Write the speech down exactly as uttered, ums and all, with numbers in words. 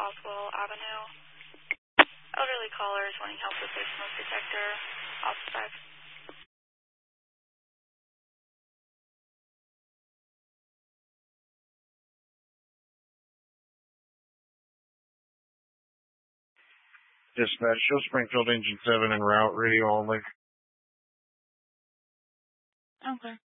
Roswell Avenue. Elderly callers wanting help with their smoke detector. Office five. Dispatch, show Springfield Engine seven en route, radio only. Okay.